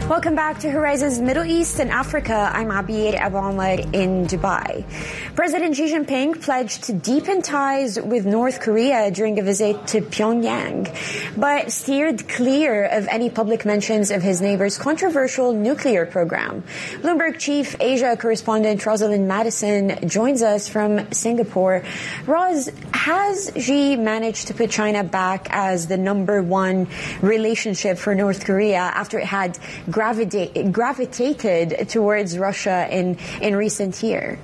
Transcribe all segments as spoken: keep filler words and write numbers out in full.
Welcome back to Horizons Middle East and Africa. I'm Abir Abu Omar in Dubai. President Xi Jinping pledged to deepen ties with North Korea during a visit to Pyongyang, but steered clear of any public mentions of his neighbor's controversial nuclear program. Bloomberg Chief Asia correspondent Rosalind Madison joins us from Singapore. Roz, has Xi managed to put China back as the number one relationship for North Korea after it had Gravita- gravitated towards Russia in, in recent years?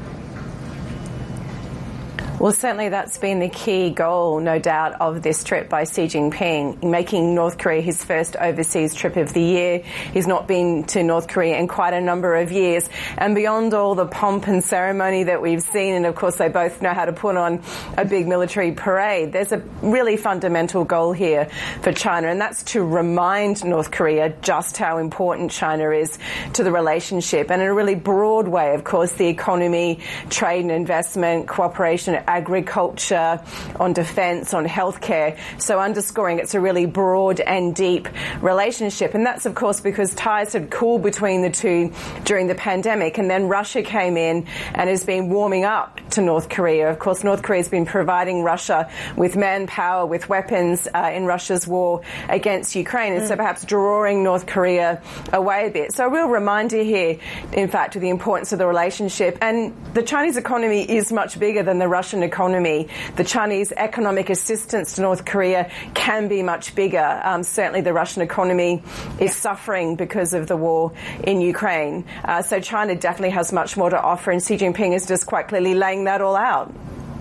Well, certainly that's been the key goal, no doubt, of this trip by Xi Jinping, making North Korea his first overseas trip of the year. He's not been to North Korea in quite a number of years. And beyond all the pomp and ceremony that we've seen, and of course they both know how to put on a big military parade, there's a really fundamental goal here for China, and that's to remind North Korea just how important China is to the relationship. And in a really broad way, of course, the economy, trade and investment, cooperation, agriculture, on defence, on healthcare. So underscoring it's a really broad and deep relationship. And that's, of course, because ties had cooled between the two during the pandemic. And then Russia came in and has been warming up to North Korea. Of course, North Korea has been providing Russia with manpower, with weapons uh, in Russia's war against Ukraine. And mm. so perhaps drawing North Korea away a bit. So a real reminder here, in fact, of the importance of the relationship. And the Chinese economy is much bigger than the Russian economy. The Chinese economic assistance to North Korea can be much bigger. Um, certainly the Russian economy is suffering because of the war in Ukraine. Uh, so China definitely has much more to offer, and Xi Jinping is just quite clearly laying that all out.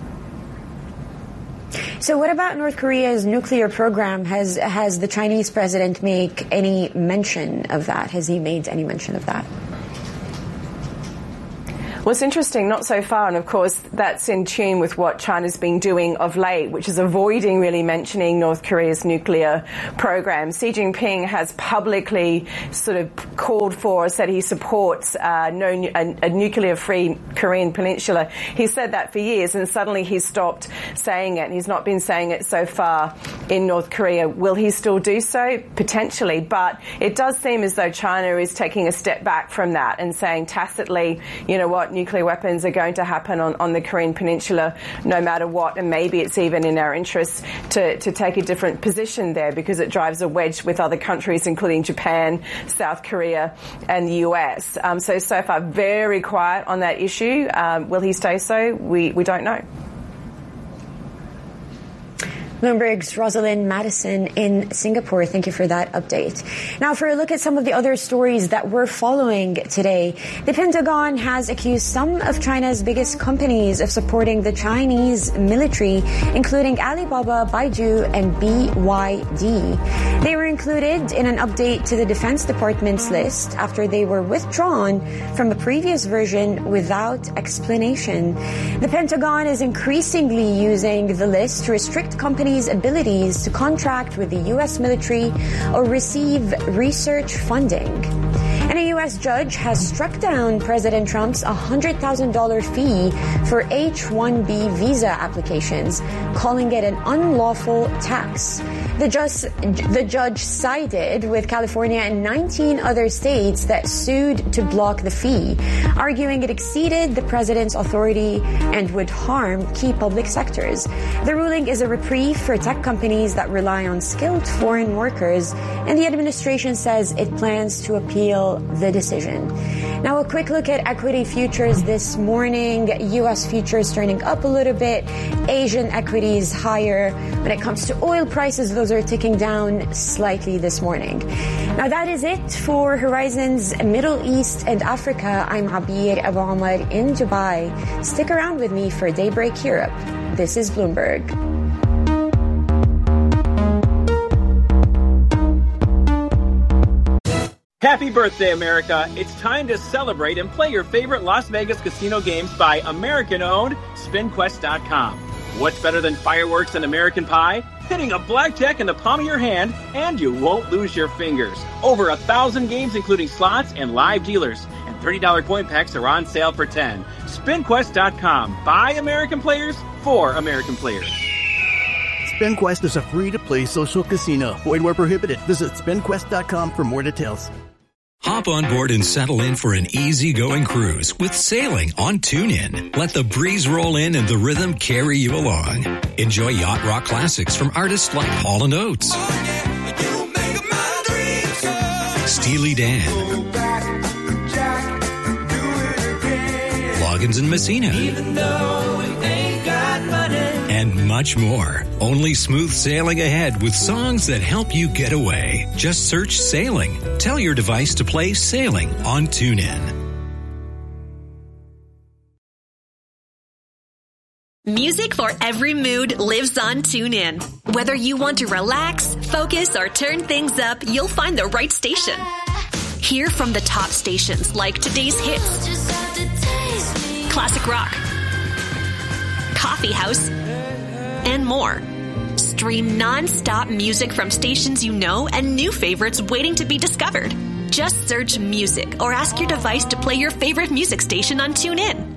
So what about North Korea's nuclear program? Has has the Chinese president make any mention of that? Has he made any mention of that? Well, it's interesting, not so far, and of course that's in tune with what China's been doing of late, which is avoiding really mentioning North Korea's nuclear program. Xi Jinping has publicly sort of called for, said he supports uh, no, a, a nuclear-free Korean peninsula. He said that for years, and suddenly he's stopped saying it, and he's not been saying it so far in North Korea. Will he still do so? Potentially, but it does seem as though China is taking a step back from that and saying tacitly, you know what, nuclear weapons are going to happen on, on the Korean peninsula no matter what, and maybe it's even in our interests to, to take a different position there because it drives a wedge with other countries, including Japan, South Korea and the U S. Um, so, so far, very quiet on that issue. Um, will he stay so? We, we don't know. Bloomberg's Rosalind Madison in Singapore. Thank you for that update. Now, for a look at some of the other stories that we're following today, the Pentagon has accused some of China's biggest companies of supporting the Chinese military, including Alibaba, Baidu, and B Y D. They were included in an update to the Defense Department's list after they were withdrawn from a previous version without explanation. The Pentagon is increasingly using the list to restrict companies' abilities to contract with the U S military or receive research funding. And a U S judge has struck down President Trump's one hundred thousand dollars fee for H one B visa applications, calling it an unlawful tax. The, just, the judge sided with California and nineteen other states that sued to block the fee, arguing it exceeded the president's authority and would harm key public sectors. The ruling is a reprieve for tech companies that rely on skilled foreign workers, and the administration says it plans to appeal the decision. Now, a quick look at equity futures this morning. U S futures turning up a little bit. Asian equities higher. When it comes to oil prices, those are ticking down slightly this morning. Now, that is it for Horizons Middle East and Africa. I'm Abir Abu Omar in Dubai. Stick around with me for Daybreak Europe. This is Bloomberg. Happy birthday, America. It's time to celebrate and play your favorite Las Vegas casino games by American-owned Spin Quest dot com. What's better than fireworks and American pie? Hitting a blackjack in the palm of your hand, and you won't lose your fingers. Over a thousand games, including slots and live dealers. And thirty dollars coin packs are on sale for ten dollars. Spin Quest dot com. By American players, for American players. SpinQuest is a free-to-play social casino. Void where prohibited. Visit Spin Quest dot com for more details. Hop on board and settle in for an easygoing cruise with sailing on TuneIn. Let the breeze roll in and the rhythm carry you along. Enjoy yacht rock classics from artists like Hall and Oates, Steely Dan, Loggins and Messina, even though we ain't got money, and much more. Only smooth sailing ahead with songs that help you get away. Just search Sailing. Tell your device to play Sailing on TuneIn. Music for every mood lives on TuneIn. Whether you want to relax, focus, or turn things up, you'll find the right station. Hear from the top stations like today's hits, classic rock, coffee house, and more. Stream non-stop music from stations you know and new favorites waiting to be discovered. Just search music or ask your device to play your favorite music station on TuneIn.